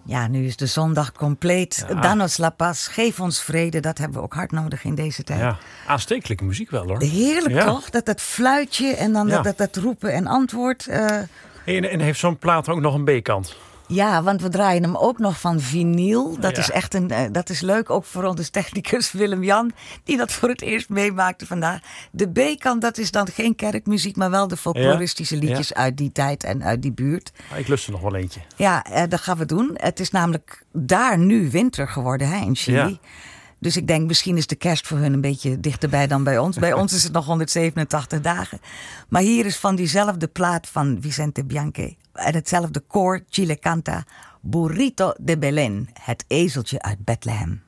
Ja, nu is de zondag compleet. Ja. Danos La Paz, geef ons vrede. Dat hebben we ook hard nodig in deze tijd. Ja, aanstekelijke muziek wel hoor. Heerlijk Ja. toch? Dat fluitje en dan Ja. dat roepen en antwoord. En heeft zo'n plaat ook nog een B-kant? Ja, want we draaien hem ook nog van vinyl. Dat Ja. is echt dat is leuk, ook voor onze technicus Willem-Jan, die dat voor het eerst meemaakte vandaag. De B-kant, dat is dan geen kerkmuziek, maar wel de folkloristische liedjes uit die tijd en uit die buurt. Ik lust er nog wel eentje. Ja, dat gaan we doen. Het is namelijk daar nu winter geworden, hè, in Chili. Ja. Dus ik denk, misschien is de kerst voor hun een beetje dichterbij dan bij ons. Bij ons is het nog 187 dagen. Maar hier is van diezelfde plaat van Vicente Bianchi en hetzelfde koor, Chile Canta, Burrito de Belén, het ezeltje uit Bethlehem.